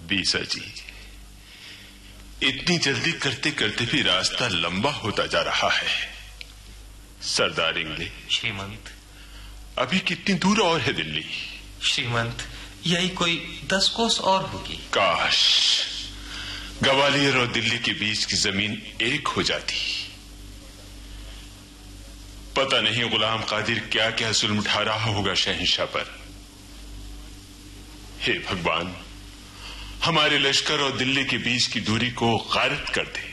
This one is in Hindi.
बीसा जी, इतनी जल्दी करते करते भी रास्ता लंबा होता जा रहा है। सरदार इंग्ले। श्रीमंत। अभी कितनी दूर और है दिल्ली? श्रीमंत, यही कोई 10 कोस और होगी। काश ग्वालियर और दिल्ली के बीच की जमीन एक हो जाती। पता नहीं गुलाम कादिर क्या क्या जुल्म उठा रहा होगा शहंशाह पर। हे भगवान, हमारे लश्कर और दिल्ली के बीच की दूरी को गारित कर दे।